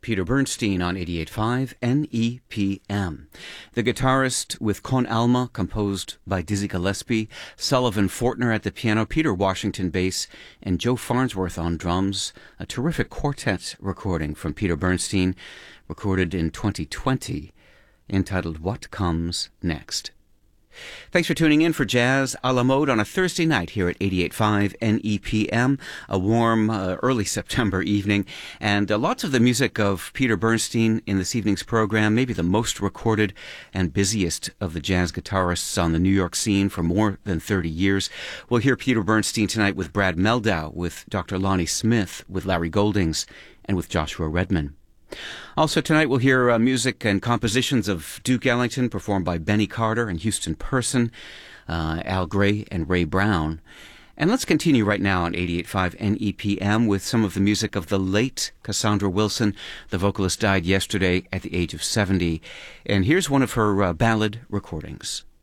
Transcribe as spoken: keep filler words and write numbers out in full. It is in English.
Peter Bernstein on eighty-eight point five N E P M. The guitarist with Con Alma, composed by Dizzy Gillespie, Sullivan Fortner at the piano, Peter Washington bass, and Joe Farnsworth on drums. A terrific quartet recording from Peter Bernstein, recorded in twenty twenty, entitled What Comes Next. Thanks for tuning in for Jazz a la Mode on a Thursday night here at eighty-eight point five N E P M, a warm uh, early September evening, and uh, lots of the music of Peter Bernstein in this evening's program, maybe the most recorded and busiest of the jazz guitarists on the New York scene for more than thirty years. We'll hear Peter Bernstein tonight with Brad Mehldau, with Doctor Lonnie Smith, with Larry Goldings, and with Joshua Redman. Also tonight we'll hear uh, music and compositions of Duke Ellington performed by Benny Carter and Houston Person, uh, Al Gray and Ray Brown. And let's continue right now on eighty-eight point five N E P M with some of the music of the late Cassandra Wilson. The vocalist died yesterday at the age of seventy. And here's one of her uh, ballad recordings.